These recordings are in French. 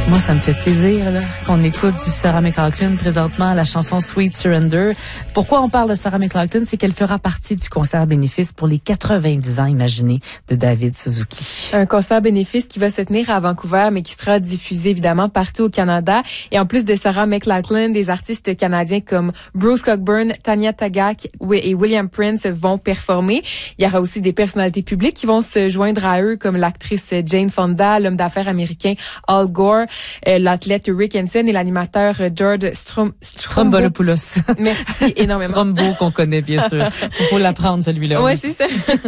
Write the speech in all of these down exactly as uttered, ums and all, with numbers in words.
Moi, ça me fait plaisir là, qu'on écoute du Sarah McLachlan présentement, la chanson Sweet Surrender. Pourquoi on parle de Sarah McLachlan? C'est qu'elle fera partie du concert bénéfice pour les quatre-vingt-dix ans, imaginez, de David Suzuki. Un concert bénéfice qui va se tenir à Vancouver, mais qui sera diffusé évidemment partout au Canada. Et en plus de Sarah McLachlan, des artistes canadiens comme Bruce Cockburn, Tanya Tagaq et William Prince vont performer. Il y aura aussi des personnalités publiques qui vont se joindre à eux, comme l'actrice Jane Fonda, l'homme d'affaires américain Al Gore, Euh, l'athlète Rick Hansen et l'animateur George Strom- Strombolopoulos. Merci énormément. Strombo qu'on connaît bien sûr. Il faut l'apprendre celui-là. Ouais, c'est ça.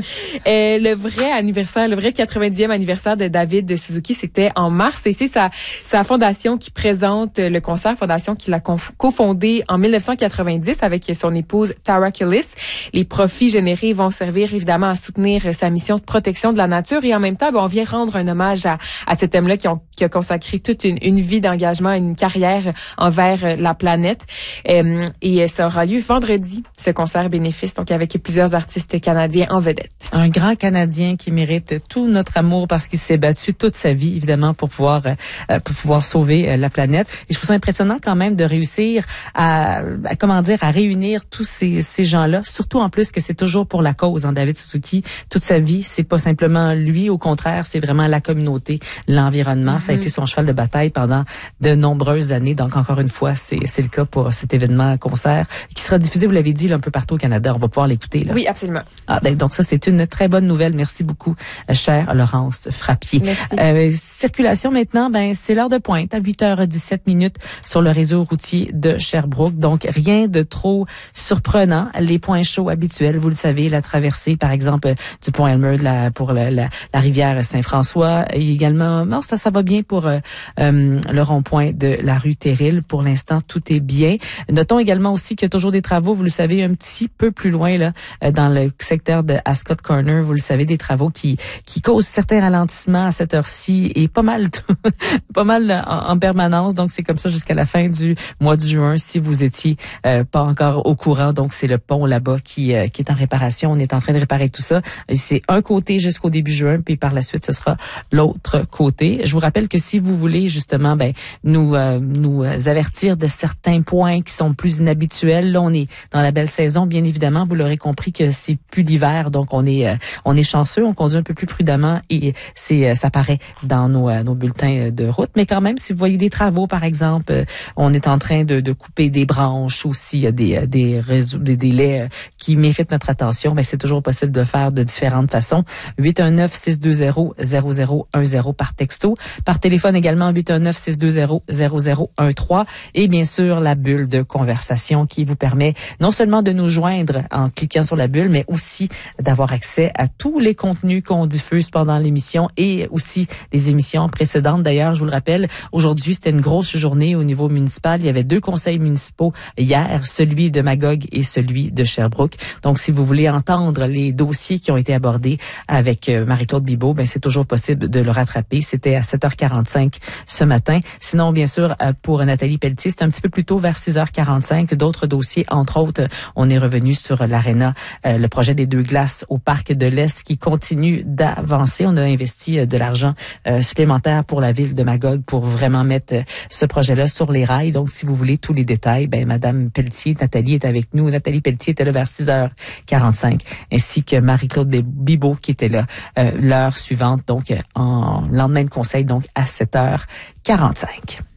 euh, le vrai anniversaire, le vrai quatre-vingt-dixième anniversaire de David de Suzuki, c'était en mars. Et c'est sa, sa fondation qui présente le concert, fondation qu'il a conf- cofondée en dix-neuf cent quatre-vingt-dix avec son épouse Tara Killis. Les profits générés vont servir évidemment à soutenir sa mission de protection de la nature et en même temps, ben, on vient rendre un hommage à, à cet homme-là qui, ont, qui a consacré toute une, une vie d'engagement, une carrière envers la planète. Euh, et ça aura lieu vendredi, ce concert bénéfice, donc avec plusieurs artistes canadiens en vedette. Un grand Canadien qui mérite tout notre amour parce qu'il s'est battu toute sa vie, évidemment, pour pouvoir euh, pour pouvoir sauver euh, la planète. Et je trouve ça impressionnant quand même de réussir à, à comment dire, à réunir tous ces ces gens-là, surtout en plus que c'est toujours pour la cause. Hein, David Suzuki, toute sa vie, c'est pas simplement lui, au contraire, c'est vraiment la communauté, l'environnement. Mm-hmm. Ça a été son cheval de bataille pendant de nombreuses années. Donc, encore une fois, c'est c'est le cas pour cet événement concert qui sera diffusé, vous l'avez dit, là, un peu partout au Canada. On va pouvoir l'écouter. Là. Oui, absolument. Ah, ben, donc ça, c'est une très bonne nouvelle. Merci beaucoup, chère Laurence Frappier. Merci. Euh, circulation maintenant, ben c'est l'heure de pointe à huit heures dix-sept minutes sur le réseau routier de Sherbrooke. Donc, rien de trop surprenant. Les points chauds habituels, vous le savez, la traversée, par exemple, du pont Elmer de la, pour la, la, la rivière Saint-François. Et également, non, ça, ça va bien pour euh, euh, le rond-point de la rue Terril. Pour l'instant, tout est bien. Notons également aussi qu'il y a toujours des travaux, vous le savez, un petit peu plus loin, là, dans le secteur de Ascot Corner, vous le savez, des travaux qui qui causent certains ralentissements à cette heure-ci et pas mal, pas mal en, en permanence. Donc, c'est comme ça jusqu'à la fin du mois de juin, si vous étiez euh, pas encore au courant. Donc, c'est le pont là-bas qui euh, qui est en réparation. On est en train de réparer tout ça. Et c'est un côté jusqu'au début juin, puis par la suite, ce sera l'autre côté. Je vous rappelle que si vous voulez justement, ben nous euh, nous avertir de certains points qui sont plus inhabituels, là, on est dans la belle saison, bien évidemment. Vous l'aurez compris que c'est plus l'hiver, donc on est euh, on est chanceux, on conduit un peu plus prudemment et c'est euh, ça paraît dans nos euh, nos bulletins de route. Mais quand même, si vous voyez des travaux, par exemple, euh, on est en train de, de couper des branches aussi, il y a des des réseaux, des délais euh, qui méritent notre attention. Mais c'est toujours possible de le faire de différentes façons. huit un neuf, six deux zéro, zéro zéro un zéro par texto, par téléphone également huit un neuf, six deux zéro, zéro zéro un trois et bien sûr la bulle de conversation qui vous permet non seulement de nous joindre en cliquant sur la bulle, mais aussi d'avoir accès à tous les contenus qu'on diffuse pendant l'émission et aussi les émissions précédentes. D'ailleurs, je vous le rappelle, aujourd'hui, c'était une grosse journée au niveau municipal. Il y avait deux conseils municipaux hier, celui de Magog et celui de Sherbrooke. Donc, si vous voulez entendre les dossiers qui ont été abordés avec Marie-Claude Bibeau, ben c'est toujours possible de le rattraper. C'était à sept heures quarante-cinq ce matin. Sinon, bien sûr, pour Nathalie Pelletier, c'est un petit peu plus tôt, vers six heures quarante-cinq. D'autres dossiers, entre autres, on est revenu sur l'aréna, euh, le projet des deux glaces au Parc de l'Est qui continue d'avancer. On a investi euh, de l'argent euh, supplémentaire pour la ville de Magog pour vraiment mettre euh, ce projet-là sur les rails. Donc, si vous voulez tous les détails, ben Madame Pelletier, Nathalie est avec nous. Nathalie Pelletier était là vers six heures quarante-cinq, ainsi que Marie-Claude Bibeau qui était là euh, l'heure suivante, donc euh, en lendemain de conseil, donc à sept heures quarante-cinq.